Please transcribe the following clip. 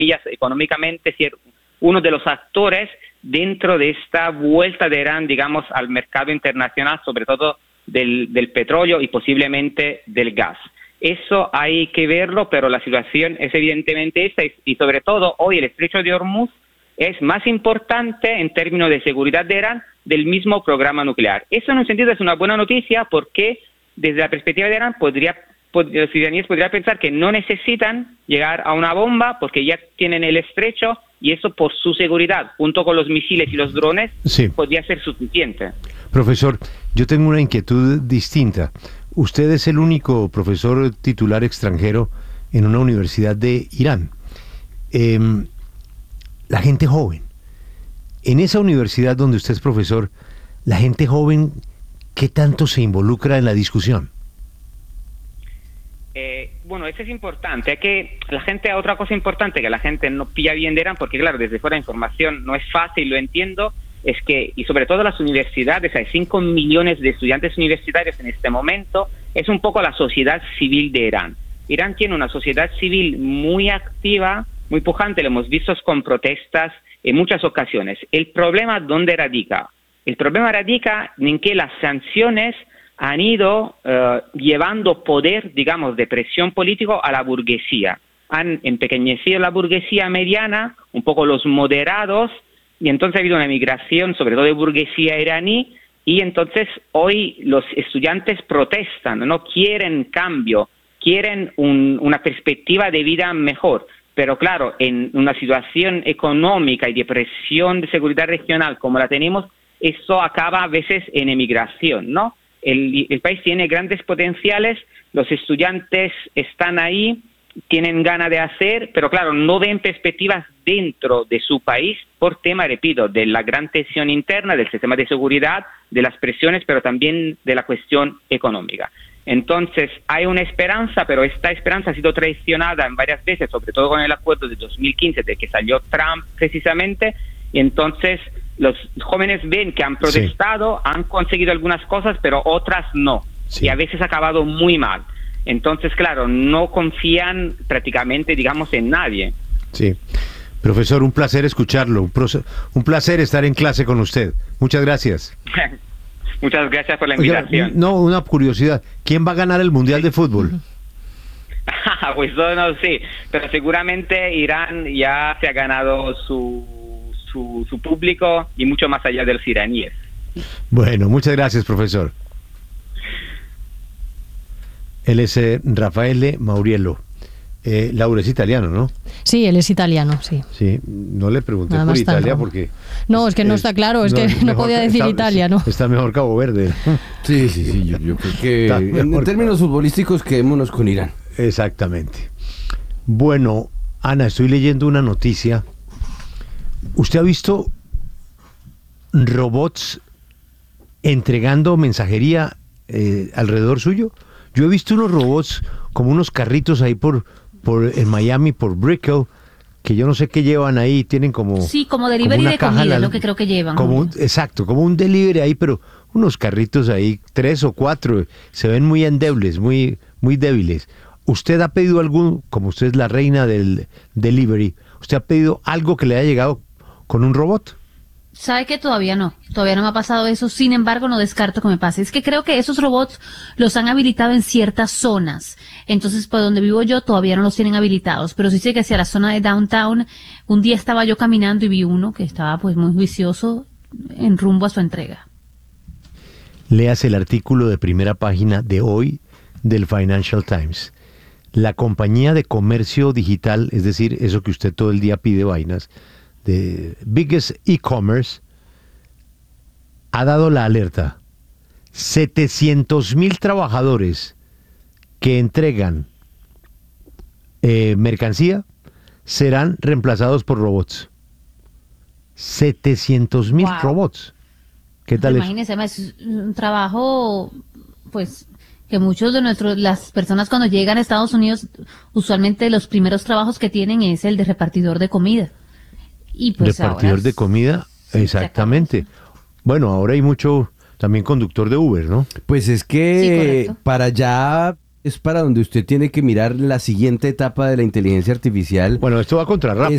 comillas, económicamente, ser uno de los actores dentro de esta vuelta de Irán, digamos, al mercado internacional, sobre todo del petróleo y posiblemente del gas. Eso hay que verlo, pero la situación es evidentemente esta, y sobre todo hoy el estrecho de Hormuz es más importante en términos de seguridad de Irán del mismo programa nuclear. Eso en un sentido es una buena noticia porque desde la perspectiva de Irán los iraníes podrían pensar que no necesitan llegar a una bomba porque ya tienen el estrecho, y eso por su seguridad, junto con los misiles y los drones, Sí. podría ser suficiente. Profesor, yo tengo una inquietud distinta. Usted es el único profesor titular extranjero en una universidad de Irán. La gente joven, en esa universidad donde usted es profesor, la gente joven, ¿qué tanto se involucra en la discusión? Bueno, eso es importante. Otra cosa importante que la gente no pilla bien de Irán, porque claro, desde fuera la información no es fácil, lo entiendo, es que, y sobre todo las universidades, hay 5 millones de estudiantes universitarios en este momento, es un poco la sociedad civil de Irán. Irán tiene una sociedad civil muy activa, muy pujante, lo hemos visto con protestas en muchas ocasiones. ¿El problema dónde radica? El problema radica en que las sanciones han ido llevando poder, digamos, de presión político a la burguesía. Han empequeñecido la burguesía mediana, un poco los moderados, y entonces ha habido una migración, sobre todo de burguesía iraní, y entonces hoy los estudiantes protestan, no quieren cambio, quieren una perspectiva de vida mejor. Pero claro, en una situación económica y de presión de seguridad regional como la tenemos, eso acaba a veces en emigración, ¿no? El país tiene grandes potenciales, los estudiantes están ahí, tienen ganas de hacer, pero claro, no ven perspectivas dentro de su país por tema, repito, de la gran tensión interna, del sistema de seguridad, de las presiones, pero también de la cuestión económica. Entonces, hay una esperanza, pero esta esperanza ha sido traicionada en varias veces, sobre todo con el acuerdo de 2015, de que salió Trump precisamente, y entonces los jóvenes ven que han protestado, sí, han conseguido algunas cosas, pero otras no, sí, y a veces ha acabado muy mal. Entonces, claro, no confían prácticamente, digamos, en nadie. Sí. Profesor, un placer escucharlo, un placer estar en clase con usted. Muchas gracias. Muchas gracias por la invitación. Oiga, no, una curiosidad. ¿Quién va a ganar el Mundial de Fútbol? Pues no sé, pero seguramente Irán ya se ha ganado su público y mucho más allá de los iraníes. Bueno, muchas gracias, profesor. Él es Raffaele Mauriello. Laura es italiano, ¿no? Sí, él es italiano, sí. Sí, no le pregunté por Italia porque... No, es que no está claro, es que no podía decir Italia, ¿no? Está mejor Cabo Verde. Sí, yo creo que en términos futbolísticos quedémonos con Irán. Exactamente. Bueno, Ana, estoy leyendo una noticia. ¿Usted ha visto robots entregando mensajería alrededor suyo? Yo he visto unos robots como unos carritos ahí en Miami, por Brickell, que yo no sé qué llevan ahí, tienen como... Sí, como delivery de comida, lo que creo que llevan. Exacto, como un delivery ahí, pero unos carritos ahí, 3 o 4, se ven muy endebles, muy, muy débiles. ¿Usted ha pedido algún, como usted es la reina del delivery, usted ha pedido algo que le haya llegado con un robot? ¿Sabe que todavía no me ha pasado eso? Sin embargo, no descarto que me pase. Es que creo que esos robots los han habilitado en ciertas zonas. Entonces, por donde vivo yo, todavía no los tienen habilitados. Pero sí sé que hacia la zona de downtown, un día estaba yo caminando y vi uno que estaba pues muy juicioso en rumbo a su entrega. Léase el artículo de primera página de hoy del Financial Times. La compañía de comercio digital, es decir, eso que usted todo el día pide vainas, de Biggest E-Commerce, ha dado la alerta. 700,000 trabajadores que entregan mercancía serán reemplazados por robots. 700,000 robots. ¿Qué tal eso? Imagínese, es un trabajo, pues, que muchos de las personas cuando llegan a Estados Unidos, usualmente los primeros trabajos que tienen es el de repartidor de comida. Y pues repartidor de comida, exactamente. Bueno, ahora hay mucho también conductor de Uber, ¿no? Pues es que sí, para ya es para donde usted tiene que mirar la siguiente etapa de la inteligencia artificial. Bueno, esto va contra Rappi.